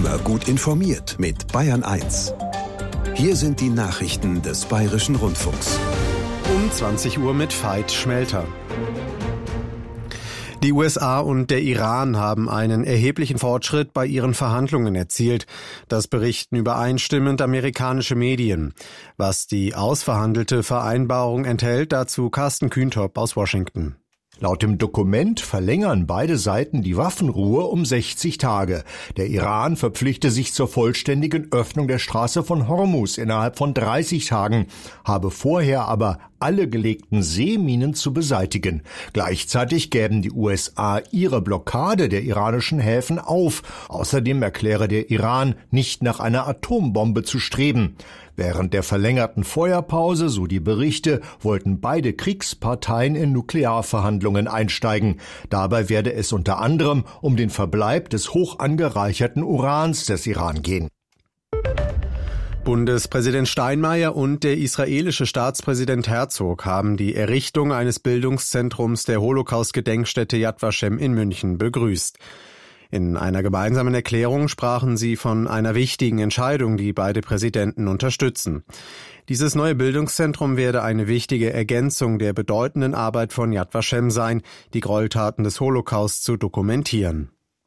Immer gut informiert mit Bayern 1. Hier sind die Nachrichten des Bayerischen Rundfunks. Um 20 Uhr mit Veit Schmelter. Die USA und der Iran haben einen erheblichen Fortschritt bei ihren Verhandlungen erzielt. Das berichten übereinstimmend amerikanische Medien. Was die ausverhandelte Vereinbarung enthält, dazu Carsten Kühntop aus Washington. Laut dem Dokument verlängern beide Seiten die Waffenruhe um 60 Tage. Der Iran verpflichte sich zur vollständigen Öffnung der Straße von Hormuz innerhalb von 30 Tagen, habe vorher aber alle gelegten Seeminen zu beseitigen. Gleichzeitig gäben die USA ihre Blockade der iranischen Häfen auf. Außerdem erkläre der Iran, nicht nach einer Atombombe zu streben. Während der verlängerten Feuerpause, so die Berichte, wollten beide Kriegsparteien in Nuklearverhandlungen einsteigen. Dabei werde es unter anderem um den Verbleib des hoch angereicherten Urans des Iran gehen. Bundespräsident Steinmeier und der israelische Staatspräsident Herzog haben die Errichtung eines Bildungszentrums der Holocaust-Gedenkstätte Yad Vashem in München begrüßt. In einer gemeinsamen Erklärung sprachen sie von einer wichtigen Entscheidung, die beide Präsidenten unterstützen. Dieses neue Bildungszentrum werde eine wichtige Ergänzung der bedeutenden Arbeit von Yad Vashem sein, die Gräueltaten des Holocaust zu dokumentieren.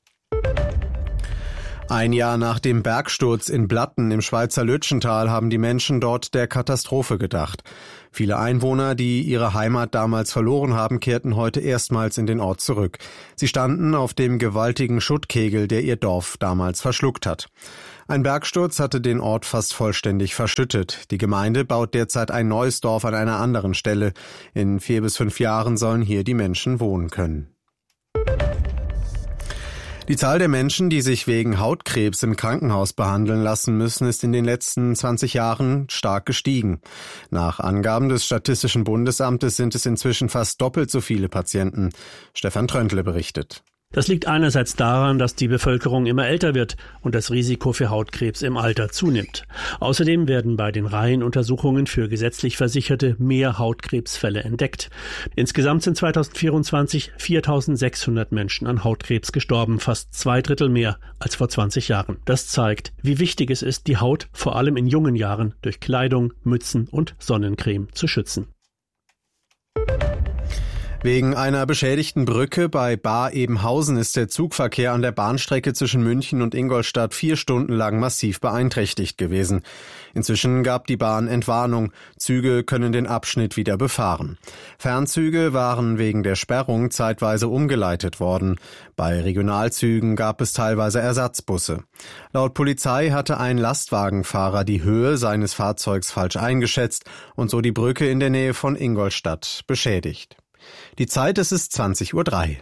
Ein Jahr nach dem Bergsturz in Blatten im Schweizer Lütschental haben die Menschen dort der Katastrophe gedacht. Viele Einwohner, die ihre Heimat damals verloren haben, kehrten heute erstmals in den Ort zurück. Sie standen auf dem gewaltigen Schuttkegel, der ihr Dorf damals verschluckt hat. Ein Bergsturz hatte den Ort fast vollständig verschüttet. Die Gemeinde baut derzeit ein neues Dorf an einer anderen Stelle. In 4 bis 5 Jahren sollen hier die Menschen wohnen können. Die Zahl der Menschen, die sich wegen Hautkrebs im Krankenhaus behandeln lassen müssen, ist in den letzten 20 Jahren stark gestiegen. Nach Angaben des Statistischen Bundesamtes sind es inzwischen fast doppelt so viele Patienten. Stefan Tröntle berichtet. Das liegt einerseits daran, dass die Bevölkerung immer älter wird und das Risiko für Hautkrebs im Alter zunimmt. Außerdem werden bei den Reihenuntersuchungen für gesetzlich Versicherte mehr Hautkrebsfälle entdeckt. Insgesamt sind 2024 4.600 Menschen an Hautkrebs gestorben, fast 2/3 mehr als vor 20 Jahren. Das zeigt, wie wichtig es ist, die Haut vor allem in jungen Jahren durch Kleidung, Mützen und Sonnencreme zu schützen. Wegen einer beschädigten Brücke bei Baar-Ebenhausen ist der Zugverkehr an der Bahnstrecke zwischen München und Ingolstadt 4 Stunden lang massiv beeinträchtigt gewesen. Inzwischen gab die Bahn Entwarnung. Züge können den Abschnitt wieder befahren. Fernzüge waren wegen der Sperrung zeitweise umgeleitet worden. Bei Regionalzügen gab es teilweise Ersatzbusse. Laut Polizei hatte ein Lastwagenfahrer die Höhe seines Fahrzeugs falsch eingeschätzt und so die Brücke in der Nähe von Ingolstadt beschädigt. Die Zeit, es ist 20:03 Uhr.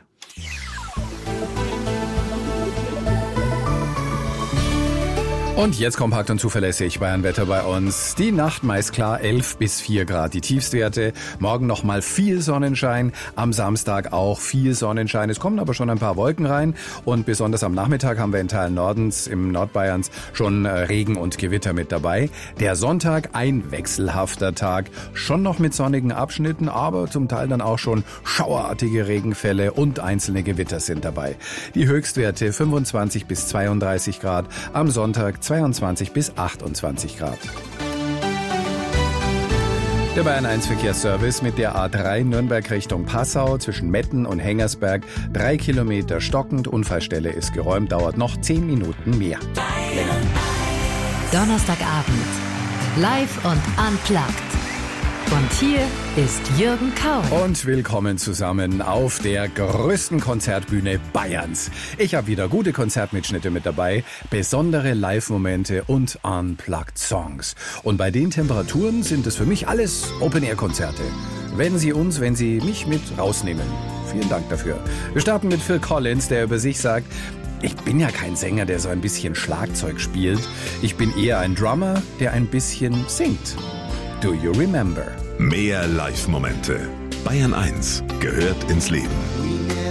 Und jetzt kompakt und zuverlässig Bayernwetter bei uns. Die Nacht meist klar, 11 bis 4 Grad die Tiefstwerte. Morgen nochmal viel Sonnenschein. Am Samstag auch viel Sonnenschein. Es kommen aber schon ein paar Wolken rein. Und besonders am Nachmittag haben wir in Teilen Nordens, im Nordbayerns, schon Regen und Gewitter mit dabei. Der Sonntag ein wechselhafter Tag. Schon noch mit sonnigen Abschnitten, aber zum Teil dann auch schon schauerartige Regenfälle und einzelne Gewitter sind dabei. Die Höchstwerte 25 bis 32 Grad. Am Sonntag 22 bis 28 Grad. Der Bayern 1 Verkehrsservice mit der A3 Nürnberg Richtung Passau zwischen Metten und Hengersberg. 3 Kilometer stockend. Unfallstelle ist geräumt, dauert noch 10 Minuten mehr. Donnerstagabend. Live und unplugged. Und hier ist Jürgen Kaul. Und willkommen zusammen auf der größten Konzertbühne Bayerns. Ich habe wieder gute Konzertmitschnitte mit dabei, besondere Live-Momente und Unplugged-Songs. Und bei den Temperaturen sind es für mich alles Open-Air-Konzerte. Wenn Sie mich mit rausnehmen. Vielen Dank dafür. Wir starten mit Phil Collins, der über sich sagt: Ich bin ja kein Sänger, der so ein bisschen Schlagzeug spielt. Ich bin eher ein Drummer, der ein bisschen singt. Do you remember? Mehr Live-Momente. Bayern 1 gehört ins Leben.